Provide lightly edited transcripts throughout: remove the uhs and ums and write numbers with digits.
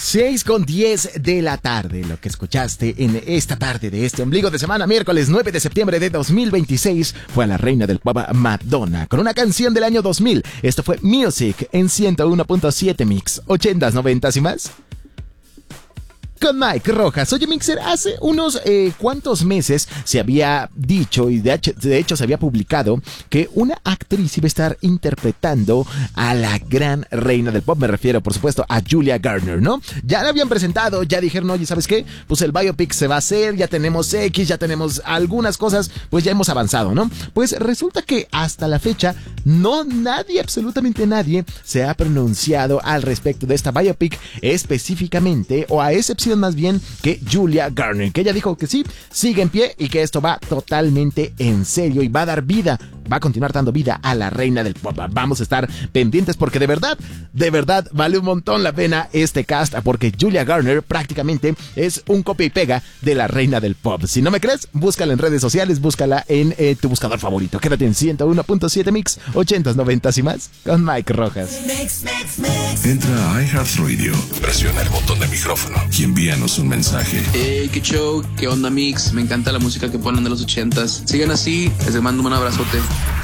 6:10 de la tarde, lo que escuchaste en esta tarde de este ombligo de semana, miércoles 9 de septiembre de 2026, fue a la reina del pop Madonna, con una canción del año 2000. Esto fue Music en 101.7 Mix, 80s, 90s y más. Con Mike Rojas. Oye, Mixer, hace unos cuantos meses se había dicho y de hecho se había publicado que una actriz iba a estar interpretando a la gran reina del pop. Me refiero, por supuesto, a Julia Garner, ¿no? Ya la habían presentado, ya dijeron, oye, ¿sabes qué? Pues el biopic se va a hacer, ya tenemos X, ya tenemos algunas cosas, pues ya hemos avanzado, ¿no? Pues resulta que hasta la fecha nadie, absolutamente nadie, se ha pronunciado al respecto de esta biopic específicamente, o a excepción más bien que Julia Garner, que ella dijo que sí, sigue en pie y que esto va totalmente en serio y va a dar vida, va a continuar dando vida a la reina del pop. Vamos a estar pendientes porque de verdad vale un montón la pena este cast, porque Julia Garner prácticamente es un copia y pega de la reina del pop. Si no me crees, búscala en redes sociales, búscala en tu buscador favorito. Quédate en 101.7 Mix, 80s, 90s y más, con Mike Rojas. Entra a iHeartRadio, presiona el botón de micrófono y envíanos un mensaje. Hey, qué show, qué onda, Mix. Me encanta la música que ponen de los 80s. Sigan así, les mando un abrazote.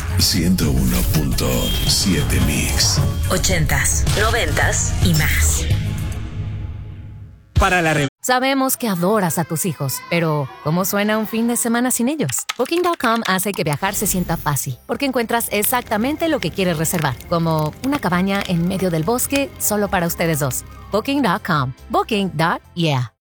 101.7 Mix, 80s, 90s y más. Sabemos que adoras a tus hijos, pero ¿cómo suena un fin de semana sin ellos? Booking.com hace que viajar se sienta fácil, porque encuentras exactamente lo que quieres reservar, como una cabaña en medio del bosque solo para ustedes dos. Booking.com. Booking.yeah.